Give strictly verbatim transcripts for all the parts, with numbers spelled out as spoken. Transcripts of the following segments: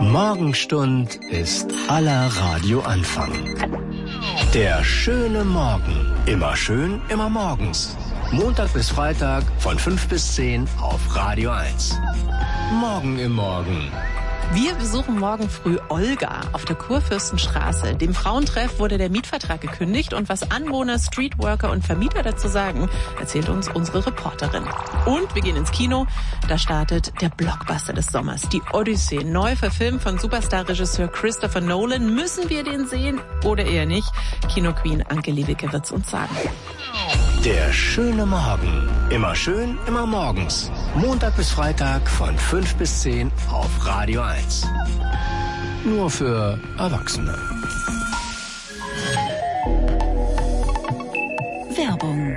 Morgenstund ist aller Radioanfang. Der schöne Morgen. Immer schön, immer morgens. Montag bis Freitag von fünf bis zehn auf Radio eins. Morgen im Morgen. Wir besuchen morgen früh Olga auf der Kurfürstenstraße. Dem Frauentreff wurde der Mietvertrag gekündigt und was Anwohner, Streetworker und Vermieter dazu sagen, erzählt uns unsere Reporterin. Und wir gehen ins Kino. Da startet der Blockbuster des Sommers, die Odyssee. Neu verfilmt von Superstar-Regisseur Christopher Nolan. Müssen wir den sehen oder eher nicht? Kino-Queen Anke Liebeke wird's uns sagen. Der schöne Morgen. Immer schön, immer morgens. Montag bis Freitag von fünf bis zehn auf Radio eins. Nur für Erwachsene. Werbung.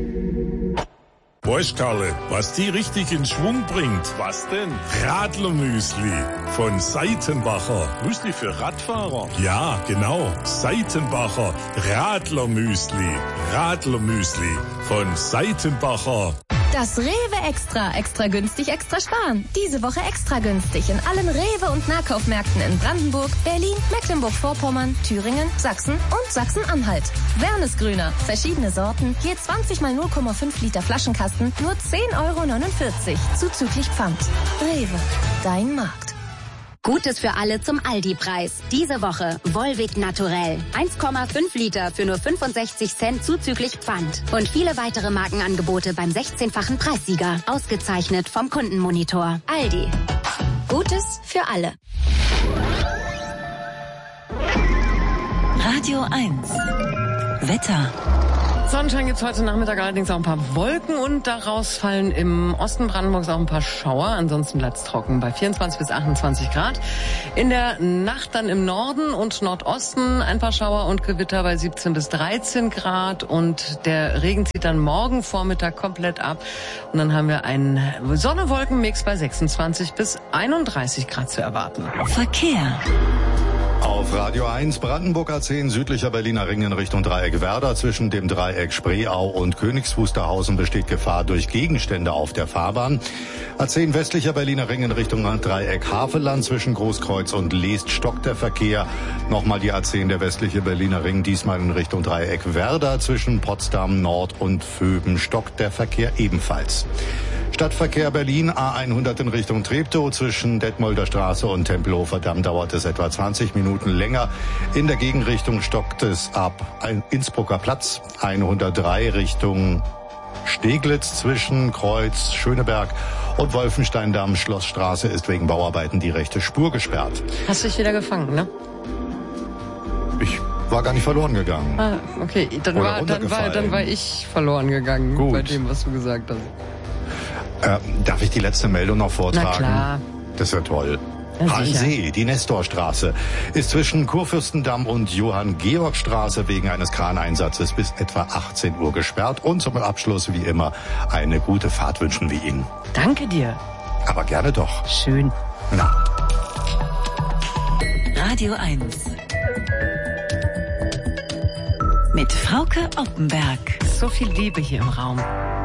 Weißt, Karle, was die richtig in Schwung bringt? Was denn? Radlermüsli von Seitenbacher. Müsli für Radfahrer? Ja, genau. Seitenbacher Radlermüsli. Radlermüsli von Seitenbacher. Das Rewe Extra. Extra günstig, extra sparen. Diese Woche extra günstig in allen Rewe- und Nahkaufmärkten in Brandenburg, Berlin, Mecklenburg-Vorpommern, Thüringen, Sachsen und Sachsen-Anhalt. Wernesgrüner. Verschiedene Sorten. Je zwanzig mal null Komma fünf Liter Flaschenkasten. Nur zehn Euro neunundvierzig. Zuzüglich Pfand. Rewe. Dein Markt. Gutes für alle zum Aldi-Preis. Diese Woche Volvic Naturell. eins Komma fünf Liter für nur fünfundsechzig Cent zuzüglich Pfand. Und viele weitere Markenangebote beim sechzehnfachen Preissieger. Ausgezeichnet vom Kundenmonitor. Aldi. Gutes für alle. Radio eins. Wetter. Sonnenschein gibt's heute Nachmittag, allerdings auch ein paar Wolken und daraus fallen im Osten Brandenburgs auch ein paar Schauer. Ansonsten bleibt's trocken bei vierundzwanzig bis achtundzwanzig Grad. In der Nacht dann im Norden und Nordosten ein paar Schauer und Gewitter bei siebzehn bis dreizehn Grad. Und der Regen zieht dann morgen Vormittag komplett ab. Und dann haben wir einen Sonne-Wolken-Mix bei sechsundzwanzig bis einunddreißig Grad zu erwarten. Verkehr. Auf Radio eins Brandenburg A zehn südlicher Berliner Ring in Richtung Dreieck Werder. Zwischen dem Dreieck Spreeau und Königs Wusterhausen besteht Gefahr durch Gegenstände auf der Fahrbahn. A zehn westlicher Berliner Ring in Richtung Dreieck Havelland. Zwischen Großkreuz und Leest stockt der Verkehr. Nochmal die A zehn, der westliche Berliner Ring, diesmal in Richtung Dreieck Werder. Zwischen Potsdam Nord und Vöben stockt der Verkehr ebenfalls. Stadtverkehr Berlin A hundert in Richtung Treptow. Zwischen Detmolder Straße und Tempelhofer Damm dauert es etwa zwanzig Minuten länger. In der Gegenrichtung stockt es ab Innsbrucker Platz. hundertdrei Richtung Steglitz zwischen Kreuz, Schöneberg und Wolfenstein-Damm. Schlossstraße ist wegen Bauarbeiten die rechte Spur gesperrt. Hast dich wieder gefangen, ne? Ich war gar nicht verloren gegangen. Ah, okay. Dann war, dann, war, dann war ich verloren gegangen. Gut. Bei dem, was du gesagt hast. Äh, darf ich die letzte Meldung noch vortragen? Na klar. Das wäre toll. Ja, Halsee, die Nestorstraße, ist zwischen Kurfürstendamm und Johann-Georg-Straße wegen eines Kraneinsatzes bis etwa achtzehn Uhr gesperrt. Und zum Abschluss, wie immer, eine gute Fahrt wünschen wir Ihnen. Danke dir. Aber gerne doch. Schön. Na. Radio eins. Mit Frauke Oppenberg. So viel Liebe hier im Raum.